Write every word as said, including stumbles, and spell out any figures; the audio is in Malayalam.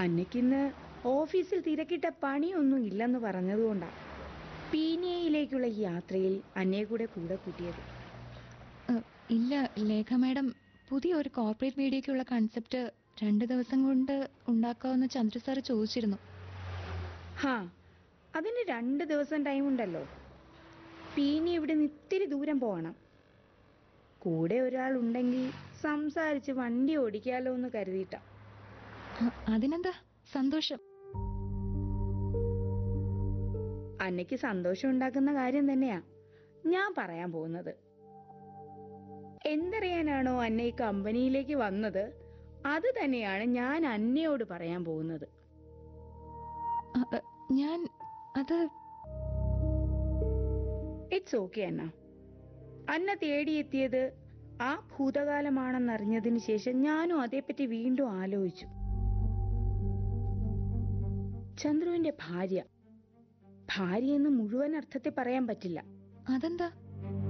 അന്നയ്ക്കിന്ന് ഓഫീസിൽ തിരക്കിട്ട പണിയൊന്നും ഇല്ലെന്ന് പറഞ്ഞതുകൊണ്ടാ പീനിയയിലേക്കുള്ള ഈ യാത്രയിൽ അന്നയെ കൂടെ കൂടെ കൂട്ടിയത്. ഏഹ്, ഇല്ല ലേഖ മാഡം, പുതിയ ഒരു കോർപ്പറേറ്റ് മീഡിയയ്ക്കുള്ള കൺസെപ്റ്റ് രണ്ട് ദിവസം കൊണ്ട് ഉണ്ടാക്കാമെന്ന് ചന്ദ്ര സാർ ചോദിച്ചിരുന്നു. ഹാ, അതിന് രണ്ട് ദിവസം ടൈം ഉണ്ടല്ലോ. പീനി ഇവിടെ നിന്ന് ഇത്തിരി ദൂരം പോകണം. കൂടെ ഒരാൾ ഉണ്ടെങ്കിൽ സംസാരിച്ച് വണ്ടി ഓടിക്കാലോ എന്ന് കരുതിയിട്ടാ. അ- അതിനെന്താ, സന്തോഷം. അന്നയ്ക്ക് സന്തോഷം ഉണ്ടാക്കുന്ന കാര്യം തന്നെയാ ഞാൻ പറയാൻ പോകുന്നത്. എന്തറിയാനാണോ അന്ന ഈ കമ്പനിയിലേക്ക് വന്നത്, അത് തന്നെയാണ് ഞാൻ അന്നയോട് പറയാൻ പോകുന്നത്. അ- അ, ഞാൻ അത് ഇറ്റ്സ് ഓക്കെ അന്ന. അന്ന തേടിയെത്തിയത് ആ ഭൂതകാലമാണെന്നറിഞ്ഞതിന് ശേഷം ഞാനും അതേപ്പറ്റി വീണ്ടും ആലോചിച്ചു. ചന്ദ്രുവിന്റെ ഭാര്യ ഭാര്യ എന്ന് മുഴുവൻ അർത്ഥത്തിൽ പറയാൻ പറ്റില്ല. അതെന്താ?